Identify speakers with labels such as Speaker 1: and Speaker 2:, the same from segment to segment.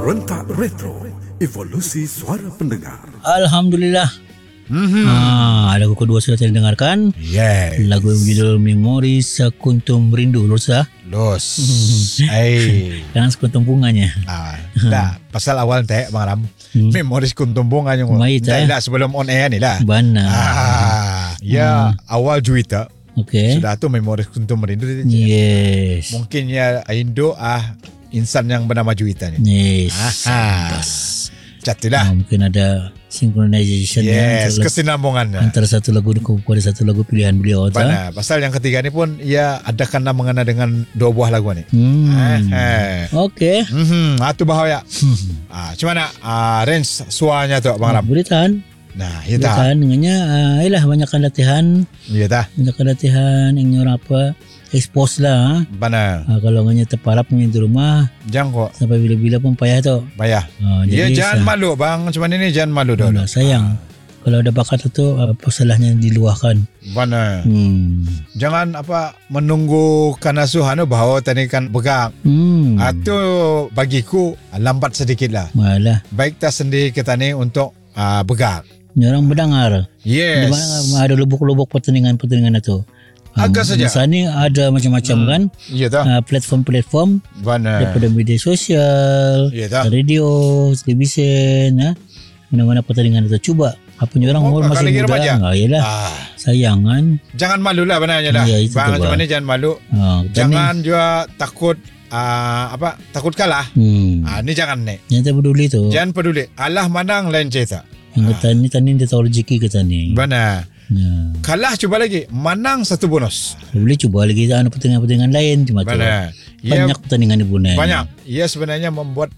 Speaker 1: Rentak Retro, evolusi suara pendengar.
Speaker 2: Alhamdulillah. Lagu kedua sudah saya dengarkan.
Speaker 3: Yes.
Speaker 2: Lagu yang berjudul Memori Sekuntum Rindu. Los. Jangan sekuntum bunganya.
Speaker 3: Dah, pasal awal teh Bang Ram. Memori sekuntum bunganya. Dah sebelum on air ni lah.
Speaker 2: Benar.
Speaker 3: Awal juita.
Speaker 2: Okay.
Speaker 3: Sudah tu memori sekuntum rindu.
Speaker 2: Yes.
Speaker 3: Mungkin ya Indo insan yang bernama Juwita ni.
Speaker 2: Yes.
Speaker 3: Jatuhlah.
Speaker 2: Mungkin ada synchronization
Speaker 3: kesinambungan
Speaker 2: antara satu lagu kepada satu lagu pilihan beliau.
Speaker 3: Benar. Pasal yang ketiga ni pun ia ada kena mengena dengan dua buah lagu ni.
Speaker 2: Okey.
Speaker 3: Itu bahaya. Cuma nak range suaranya tu Bang Ram.
Speaker 2: Boleh tahan.
Speaker 3: Nah,
Speaker 2: boleh tahan dengannya. Ialah banyakkan latihan.
Speaker 3: Ya dah.
Speaker 2: Banyakkan latihan yang apa expose lah.
Speaker 3: Benar.
Speaker 2: Kalau nganya terparap di rumah,
Speaker 3: jangan kok
Speaker 2: sampai bila-bila pun payah tu.
Speaker 3: Payah. Jangan malu bang. Cuma ini jangan malu dah.
Speaker 2: Sayang. Kalau ada bakat tu apa salahnya diluahkan.
Speaker 3: Benar. Jangan menunggu kanasuhan bahawa tadi kan begang. Atau bagiku lambat sedikit lah.
Speaker 2: Malah.
Speaker 3: Baik tak sendiri kita ni untuk begang.
Speaker 2: Orang mendengar.
Speaker 3: Yes.
Speaker 2: Di mana ada lubuk-lubuk pertandingan itu.
Speaker 3: Agak saja.
Speaker 2: Masa ni ada macam-macam kan.
Speaker 3: Ya tak.
Speaker 2: Platform-platform.
Speaker 3: Benar.
Speaker 2: Daripada media sosial, radio, televisyen, mana-mana pertandingan itu. Cuba. Apa ni orang masih muda. Yalah. Sayang kan.
Speaker 3: Jangan malu lah benarnya dah. Bang macam mana jangan malu. Jangan juga takut takut kalah. Ni jangan ni.
Speaker 2: Jangan peduli tu.
Speaker 3: Jangan peduli. Allah menang lain cerita.
Speaker 2: Yang tani dia tahu rezeki kita ni.
Speaker 3: Benar. Kalah cuba lagi. Menang satu bonus.
Speaker 2: Boleh cuba lagi pertandingan-pertandingan lain cuma tu. Banyak pertandingan di Brunei.
Speaker 3: Banyak. Ia sebenarnya membuat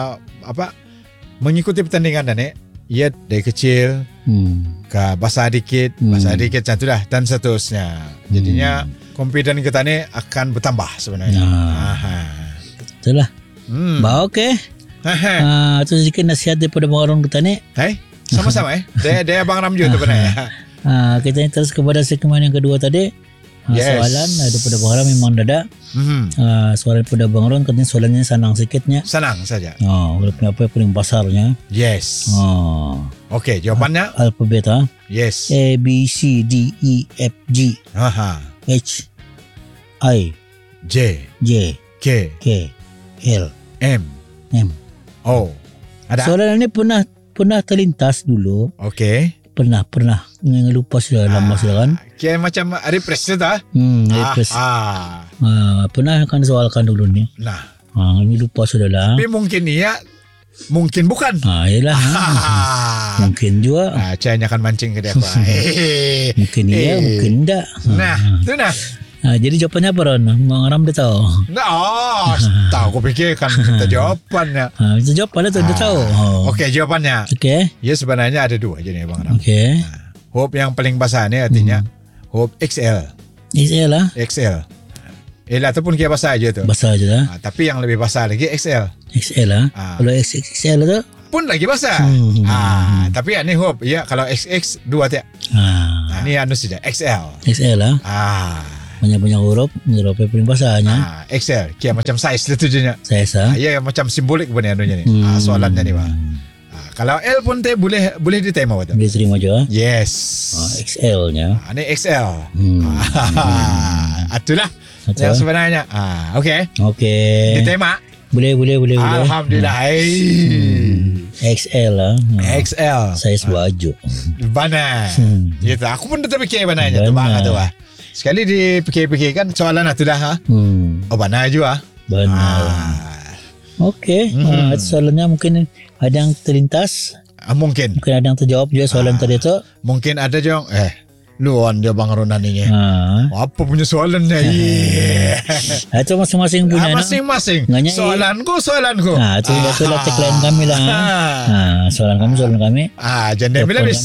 Speaker 3: mengikuti pertandingan ni. Ia dari kecil ke basah dikit macam tu dah dan seterusnya. Jadinya confident kita ni akan bertambah sebenarnya.
Speaker 2: Itulah. Okey. Itu sedikit nasihat daripada Bang Ram kita ni.
Speaker 3: Sama-sama Dia Bang Ram juga tu benar.
Speaker 2: Kita terus kepada segmen yang kedua tadi. Soalan daripada Bang Ram memang ada. Soalan daripada Bang Ram katanya soalannya senang sikitnya.
Speaker 3: Senang saja.
Speaker 2: Walaupun apa yang paling besarnya.
Speaker 3: Yes. Okey, jawapannya
Speaker 2: alfabet
Speaker 3: Yes.
Speaker 2: A B C D E F G H I
Speaker 3: J K
Speaker 2: L
Speaker 3: M O. Ada?
Speaker 2: Soalan ini pernah terlintas dulu.
Speaker 3: Okey.
Speaker 2: Pernah Jangan lupa sudah lama sudah kan.
Speaker 3: Kira macam refresh tu dah.
Speaker 2: Refresh. Pernah akan soalkan dulu ni.
Speaker 3: Nah.
Speaker 2: Ini lupa sudah lah.
Speaker 3: Tapi mungkin mungkin bukan.
Speaker 2: Yalah. Mungkin juga.
Speaker 3: Cahaya akan mancing ke dia.
Speaker 2: Mungkin mungkin tak.
Speaker 3: Nah, tu nah.
Speaker 2: Jadi jawapannya apa Ron? Bang Ram dia tahu.
Speaker 3: Tahu aku fikir kan kita jawapannya.
Speaker 2: Itu jawapannya tu dia tahu.
Speaker 3: Okey, jawapannya.
Speaker 2: Okey.
Speaker 3: Ya sebenarnya ada dua je ni Bang Ram.
Speaker 2: Okey.
Speaker 3: Huruf yang paling besar ni artinya huruf XL.
Speaker 2: XL lah.
Speaker 3: XL. Ataupun kira besar aja tu.
Speaker 2: Besar aja lah.
Speaker 3: Tapi yang lebih besar lagi XL.
Speaker 2: XL lah. Kalau XXL tu
Speaker 3: pun lagi besar. Tapi ni huruf kalau XX dua tiap. Ni saja XL.
Speaker 2: XL lah. Banyak-banyak huruf yang paling besarnya.
Speaker 3: XL. Kira macam size tu je nya.
Speaker 2: Size
Speaker 3: macam simbolik benar ni. Soalannya ni Bang. Kalau L pun boleh diterima betul.
Speaker 2: Boleh terima juga.
Speaker 3: Yes.
Speaker 2: XL-nya.
Speaker 3: Ini XL. Itulah yang sebenarnya. Okey. Diterima.
Speaker 2: Boleh.
Speaker 3: Alhamdulillah.
Speaker 2: XL lah.
Speaker 3: XL.
Speaker 2: Saiz baju.
Speaker 3: Benar. Gitu. Aku pun dah terfikir benarnya tu Bang tu lah. Sekali dipikir-pikir kan soalan tu dah. Benar juga.
Speaker 2: Benar. Okey. Soalannya mungkin ada yang terlintas.
Speaker 3: Mungkin
Speaker 2: ada yang terjawab juga soalan tadi tu.
Speaker 3: Mungkin ada juga luan dia Bang Ronan ini. Apa punya soalannya?
Speaker 2: Itu masing-masing punya.
Speaker 3: Masing-masing. Soalanku.
Speaker 2: Itu itulah tagline kami lah. Soalan kami.
Speaker 3: Jangan bila habis.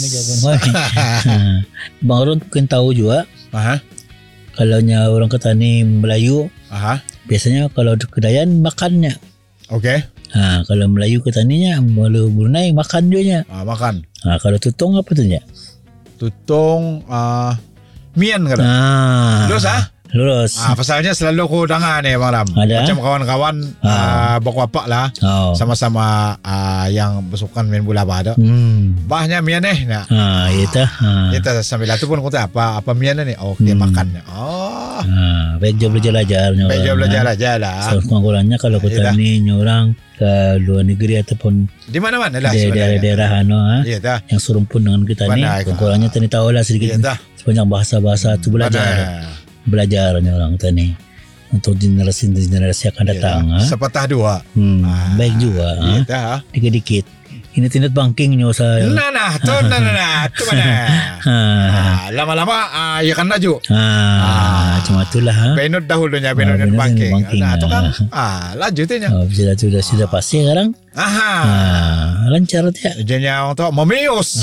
Speaker 2: Bang Ron mungkin tahu juga. Kalau orang Ketani Melayu, biasanya kalau Kedayan makannya.
Speaker 3: Okey.
Speaker 2: Kalau Melayu Ketaninya, Melayu Brunei makan juga.
Speaker 3: Makan.
Speaker 2: Kalau Tutong apa tu nya?
Speaker 3: Tutong mian kata. Dos
Speaker 2: Lurus.
Speaker 3: Pasalnya selalu aku dengar ni Bang Ram.
Speaker 2: Ada?
Speaker 3: Macam kawan-kawan berkuapak lah. Sama-sama yang bersukan main bola bah tu. Bahnya mian ni.
Speaker 2: Ita.
Speaker 3: Kita sambil tu pun kata apa mian ni. Dia makan.
Speaker 2: Baik je belajar-belajar.
Speaker 3: Baik je belajar lah.
Speaker 2: Kurang-kurangnya kalau kita ni orang ke luar negeri ataupun
Speaker 3: di mana-mana lah
Speaker 2: daerah yang serumpun dengan kita ni, kurang-kurangnya tadi tahu lah sedikit sepanjang bahasa-bahasa tu belajarnya orang kita ni untuk generasi akan datang.
Speaker 3: Sepatah dua.
Speaker 2: Baik juga. Dikit-dikit. Ini internet banking nyo sa...
Speaker 3: Tu mana? Lama-lama, ya kan laju.
Speaker 2: Cuma itulah.
Speaker 3: Benut dahulunya, benut banking. Tu kan, laju tu nya.
Speaker 2: Sudah pasti sekarang. Lancar dia.
Speaker 3: Jadinya orang tu memius.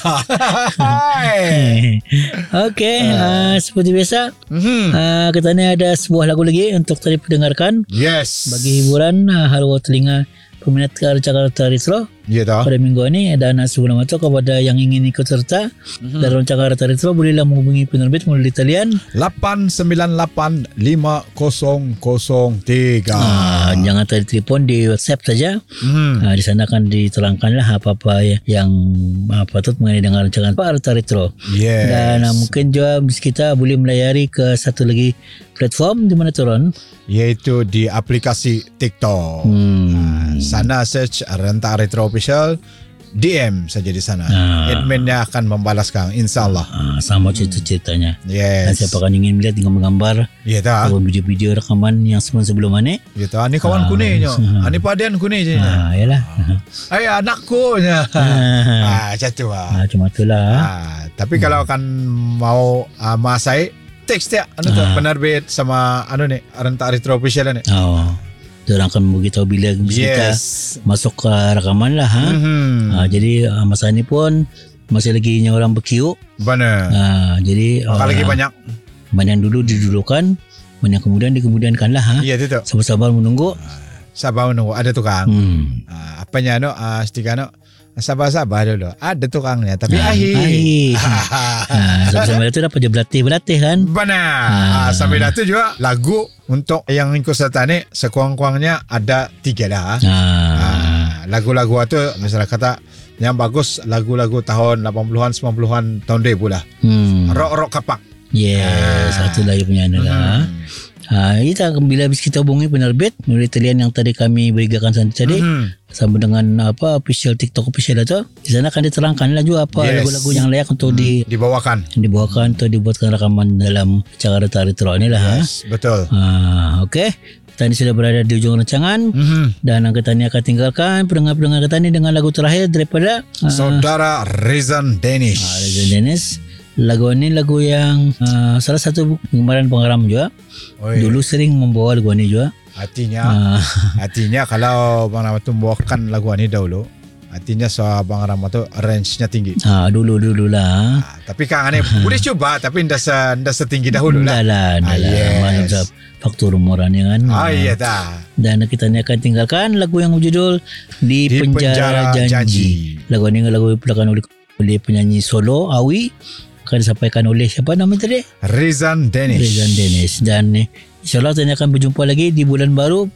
Speaker 2: Okey, seperti biasa. Kita ni ada sebuah lagu lagi untuk tadi pendengarkan.
Speaker 3: Yes.
Speaker 2: Bagi hiburan, haru telinga peminat Jakarta Retro. Pada minggu ini, dan sebelum itu kepada yang ingin ikut serta dalam Jakarta Retro, bolehlah menghubungi penerbit melalui talian
Speaker 3: 8985003.
Speaker 2: Jangan tadi telefon, di WhatsApp saja. Di sana akan diterangkanlah apa-apa yang patut mengenai dengan Jakarta Retro.
Speaker 3: Yes.
Speaker 2: Dan mungkin juga kita boleh melayari ke satu lagi platform di mana turun,
Speaker 3: iaitu di aplikasi TikTok. Sana search Renta Retro Official, DM saja di sana. Adminnya akan membalaskan, insyaAllah.
Speaker 2: Sama cerita-ceritanya.
Speaker 3: Yes.
Speaker 2: Dan siapa kan ingin melihat dengan menggambar ataupun video-video rekaman yang sebelum ini.
Speaker 3: Ini kawan kuningnya. Ini padian kuning je.
Speaker 2: Yalah.
Speaker 3: Anakku nya. Macam tu lah.
Speaker 2: Cuma itulah.
Speaker 3: Tapi kalau akan mau masai, teks dia penerbit sama Renta Retro Official ni.
Speaker 2: Diorang akan beritahu bila kita masuk ke rakaman lah. Jadi masa ni pun masih lagi orang berkiuk.
Speaker 3: Benar.
Speaker 2: Jadi
Speaker 3: lagi banyak
Speaker 2: dulu didulukan, banyak kemudian dikemudiankan lah.
Speaker 3: Ya itu.
Speaker 2: Sabar-sabar menunggu.
Speaker 3: Sabar menunggu. Ada tukang. Apanya stika sabar-sabar dulu. Ada tukangnya tapi akhir.
Speaker 2: Sambil itu dapat je berlatih kan.
Speaker 3: Benar. Sambil itu juga lagu untuk yang ikut serta ni sekurang-kurangnya ada 3 lah. Lagu-lagu itu misalnya kata yang bagus lagu-lagu tahun 80-an 90-an tahun 2000 lah. Rock kapak.
Speaker 2: Yes, satu lagi punya lah. Kita bila habis kita hubungi penerbit melalui talian yang tadi kami berikan tadi sama dengan official TikTok official itu, di sana akan diterangkan lah juga apa lagu-lagu yang layak untuk dibawakan atau dibuatkan rakaman dalam Jakarta Retro ni lah.
Speaker 3: Yes, betul.
Speaker 2: Okey. Kita ni sudah berada di ujung rancangan dan kita ni akan tinggalkan pendengar-pendengar kita ni dengan lagu terakhir daripada
Speaker 3: Saudara Rizan Danish.
Speaker 2: Rizan Danish. Lagu ini lagu yang salah satu penggemar pengaram juga. Dulu sering membawa lagu ini juga. Artinya kalau Bang
Speaker 3: Rahmat tu membawakan lagu ini dahulu, artinya Bang Rahmat tu range-nya tinggi.
Speaker 2: Dulu lah.
Speaker 3: Tapi kan ini boleh coba tapi ndak setinggi dahulu lah.
Speaker 2: Yes. Faktor umurannya kan.
Speaker 3: Iya dah.
Speaker 2: Dan kita ni akan tinggalkan lagu yang berjudul Di Penjara Janji. Lagu ini lagu dipelankan oleh penyanyi solo Awi. Akan disampaikan oleh siapa nama tadi?
Speaker 3: Rizan Danish.
Speaker 2: Dan insyaAllah kita akan berjumpa lagi di bulan baru